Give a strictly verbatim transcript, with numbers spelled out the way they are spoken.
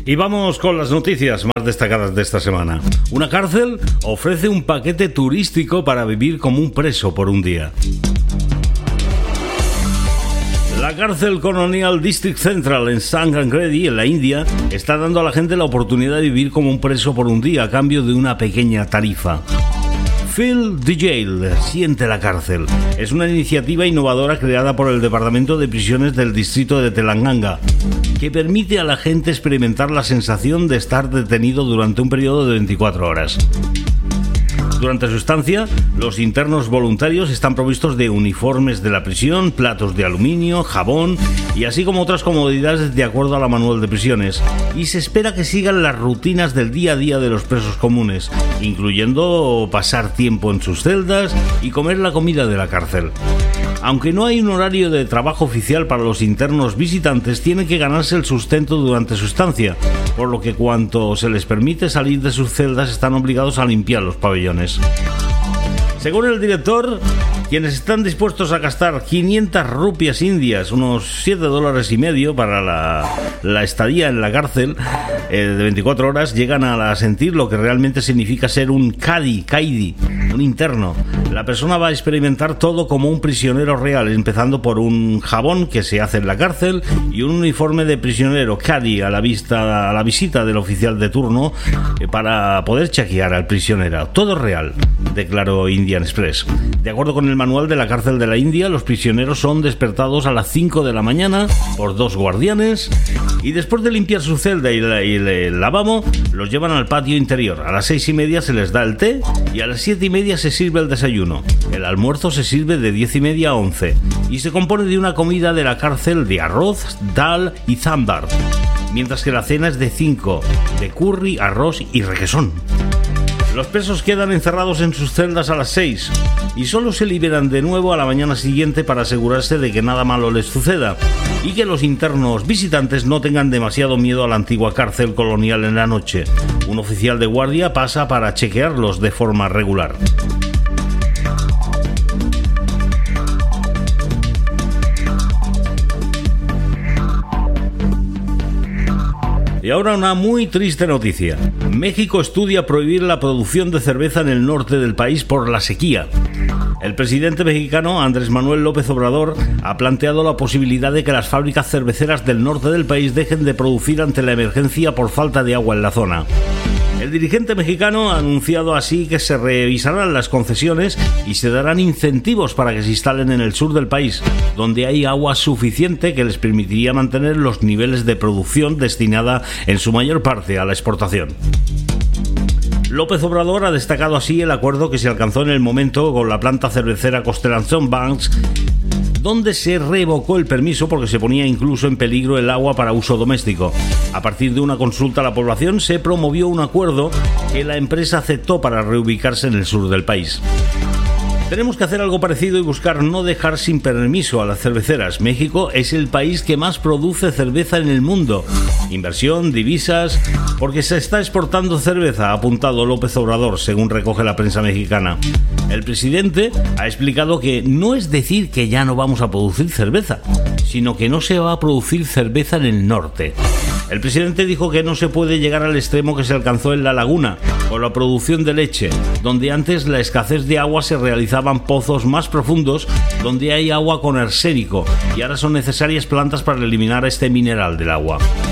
Y vamos con las noticias más destacadas de esta semana. Una cárcel ofrece un paquete turístico para vivir como un preso por un día. La cárcel Colonial District Central en Sangareddy, en la India, está dando a la gente la oportunidad de vivir como un preso por un día a cambio de una pequeña tarifa. Feel the Jail, siente la cárcel. Es una iniciativa innovadora creada por el Departamento de Prisiones del Distrito de Telangana, que permite a la gente experimentar la sensación de estar detenido durante un periodo de veinticuatro horas. Durante su estancia, los internos voluntarios están provistos de uniformes de la prisión, platos de aluminio, jabón y así como otras comodidades de acuerdo a la manual de prisiones. Y se espera que sigan las rutinas del día a día de los presos comunes, incluyendo pasar tiempo en sus celdas y comer la comida de la cárcel. Aunque no hay un horario de trabajo oficial para los internos visitantes, tienen que ganarse el sustento durante su estancia, por lo que cuanto se les permite salir de sus celdas están obligados a limpiar los pabellones. Según el director, quienes están dispuestos a gastar quinientas rupias indias, unos siete dólares y medio para la, la estadía en la cárcel eh, de veinticuatro horas, llegan a sentir lo que realmente significa ser un Kadi, Kaidi, un interno. La persona va a experimentar todo como un prisionero real, empezando por un jabón que se hace en la cárcel y un uniforme de prisionero Kadi a la vista, a la visita del oficial de turno eh, para poder chequear al prisionero. Todo real, declaró Indian Express. De acuerdo con el manual de la cárcel de la India, los prisioneros son despertados a las cinco de la mañana por dos guardianes y después de limpiar su celda y, la, y el lavabo, los llevan al patio interior. A las seis y media se les da el té y a las siete y media se sirve el desayuno. El almuerzo se sirve de diez y media a once y se compone de una comida de la cárcel de arroz, dal y zambar, mientras que la cena es de cinco, de curry, arroz y requesón. Los presos quedan encerrados en sus celdas a las seis y solo se liberan de nuevo a la mañana siguiente para asegurarse de que nada malo les suceda y que los internos visitantes no tengan demasiado miedo a la antigua cárcel colonial en la noche. Un oficial de guardia pasa para chequearlos de forma regular. Y ahora una muy triste noticia. México estudia prohibir la producción de cerveza en el norte del país por la sequía. El presidente mexicano Andrés Manuel López Obrador ha planteado la posibilidad de que las fábricas cerveceras del norte del país dejen de producir ante la emergencia por falta de agua en la zona. El dirigente mexicano ha anunciado así que se revisarán las concesiones y se darán incentivos para que se instalen en el sur del país, donde hay agua suficiente que les permitiría mantener los niveles de producción destinada en su mayor parte a la exportación. López Obrador ha destacado así el acuerdo que se alcanzó en el momento con la planta cervecera Constellation Brands, donde se revocó el permiso porque se ponía incluso en peligro el agua para uso doméstico. A partir de una consulta a la población se promovió un acuerdo que la empresa aceptó para reubicarse en el sur del país. Tenemos que hacer algo parecido y buscar no dejar sin permiso a las cerveceras. México es el país que más produce cerveza en el mundo. Inversión, divisas, porque se está exportando cerveza, ha apuntado López Obrador, según recoge la prensa mexicana. El presidente ha explicado que no es decir que ya no vamos a producir cerveza, sino que no se va a producir cerveza en el norte. El presidente dijo que no se puede llegar al extremo que se alcanzó en La Laguna, con la producción de leche, donde antes la escasez de agua se realizaban pozos más profundos donde hay agua con arsénico y ahora son necesarias plantas para eliminar este mineral del agua.